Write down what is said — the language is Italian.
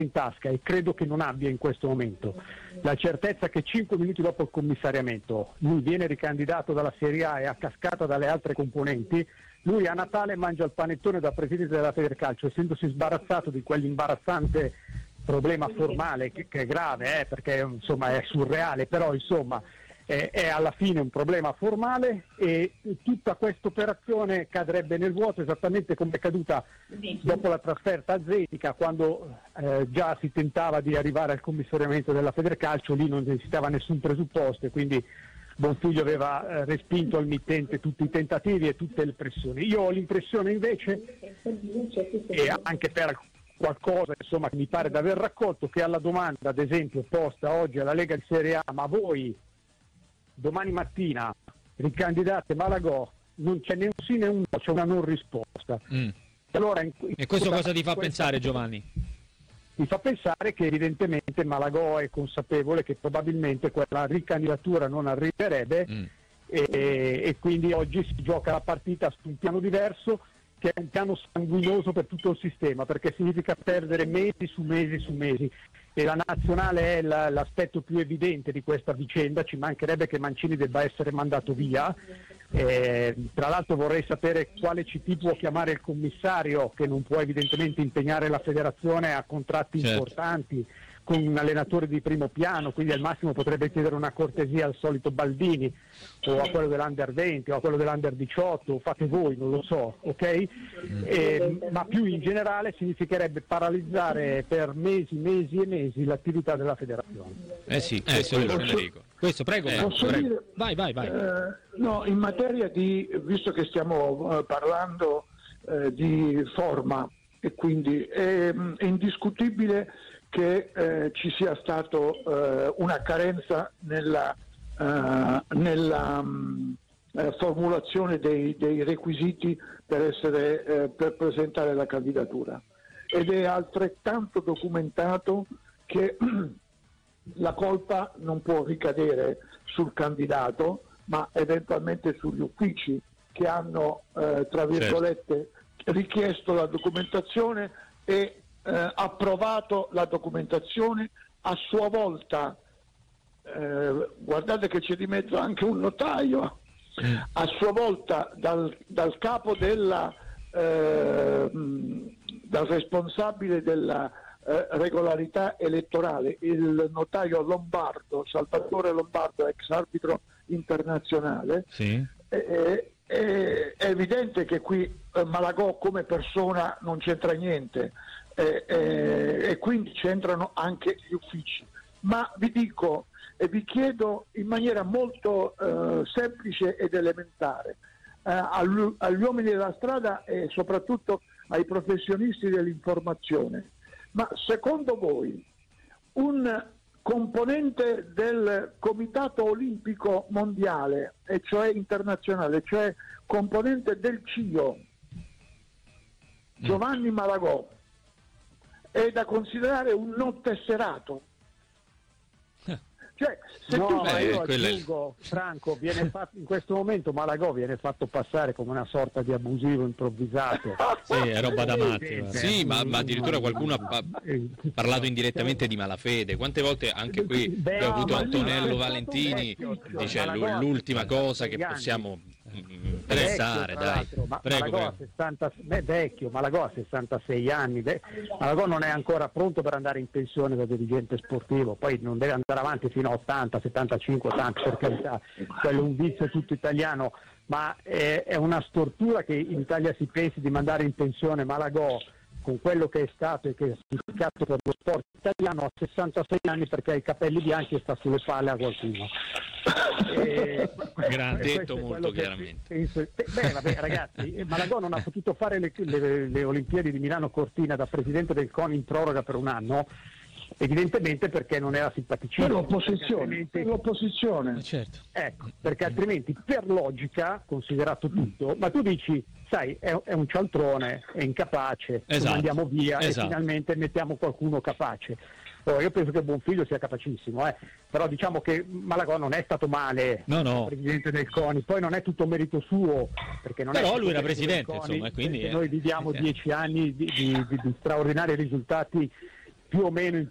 in tasca, e credo che non abbia in questo momento la certezza che 5 minuti dopo il commissariamento lui viene ricandidato dalla Serie A e a cascata dalle altre componenti, lui a Natale mangia il panettone da presidente della Federcalcio, essendosi sbarazzato di quell'imbarazzante problema formale che è grave, perché insomma è surreale, però insomma è alla fine un problema formale, e tutta questa operazione cadrebbe nel vuoto, esattamente come è caduta dopo la trasferta a Zetica, quando già si tentava di arrivare al commissariamento della Federcalcio. Lì non esisteva nessun presupposto, e quindi Bonfiglio aveva respinto al mittente tutti i tentativi e tutte le pressioni. Io ho l'impressione invece, e anche per qualcosa insomma che mi pare di aver raccolto, che alla domanda ad esempio posta oggi alla Lega di Serie A, ma voi domani mattina ricandidate Malagò, non c'è né un sì né un no, c'è una non risposta. Allora, e questo cosa ti fa pensare, Giovanni? Mi fa pensare che evidentemente Malagò è consapevole che probabilmente quella ricandidatura non arriverebbe, e quindi oggi si gioca la partita su un piano diverso, che è un piano sanguinoso per tutto il sistema, perché significa perdere mesi su mesi su mesi, e la nazionale è l'aspetto più evidente di questa vicenda. Ci mancherebbe che Mancini debba essere mandato via. Tra l'altro vorrei sapere quale CT può chiamare il commissario, che non può evidentemente impegnare la federazione a contratti importanti con un allenatore di primo piano, quindi al massimo potrebbe chiedere una cortesia al solito Baldini, o a quello dell'Under 20 o a quello dell'Under 18, fate voi, non lo so, ok? Ma più in generale significherebbe paralizzare per mesi e mesi l'attività della federazione. Sì, questo è Federico. Questo, prego. Dire, vai. No, in materia di, visto che stiamo parlando di forma, e quindi è indiscutibile che ci sia stato una carenza nella formulazione dei requisiti per presentare la candidatura, ed è altrettanto documentato che la colpa non può ricadere sul candidato, ma eventualmente sugli uffici che hanno tra virgolette richiesto la documentazione e approvato la documentazione a sua volta. Guardate che c'è di mezzo anche un notaio, a sua volta dal capo dal responsabile della regolarità elettorale, il notaio Lombardo, Salvatore Lombardo, ex arbitro internazionale. È evidente che qui Malagò come persona non c'entra niente, e quindi c'entrano anche gli uffici. Ma vi dico e vi chiedo in maniera molto semplice ed elementare, agli uomini della strada e soprattutto ai professionisti dell'informazione: ma secondo voi un componente del Comitato Olimpico Mondiale, e cioè internazionale, cioè componente del CIO, Giovanni Malagò, è da considerare un non tesserato? Cioè, se io aggiungo, Franco, viene fatto, in questo momento Malagò viene fatto passare come una sorta di abusivo improvvisato. Sì, è roba da matti. Sì, ma addirittura qualcuno ha parlato indirettamente di malafede. Quante volte anche qui abbiamo avuto Antonello Valentini dicendo l'ultima cosa che possiamo pensare, dai. Malagò ha 66 anni, Malagò non è ancora pronto per andare in pensione da dirigente sportivo, poi non deve andare avanti fino a 80, 75, 80, per carità, quello è un vizio tutto italiano, ma è una stortura che in Italia si pensi di mandare in pensione Malagò con quello che è stato e che è significato per lo sport italiano a 66 anni, perché ha i capelli bianchi e sta sulle palle a qualcuno. Detto molto chiaramente. Vabbè, ragazzi, Malagò non ha potuto fare le Olimpiadi di Milano Cortina da presidente del CONI in proroga per un anno, evidentemente perché non era simpaticissimo. Per l'opposizione. Certo. Ecco, perché altrimenti per logica, considerato tutto, ma tu dici, sai, è un cialtrone, è incapace, lo mandiamo via e finalmente mettiamo qualcuno capace. Io penso che Bonfiglio sia capacissimo, però diciamo che Malagò non è stato male, presidente del CONI, poi non è tutto merito suo, perché non però è lui era presidente, CONI, insomma, quindi noi viviamo 10 anni di straordinari risultati più o meno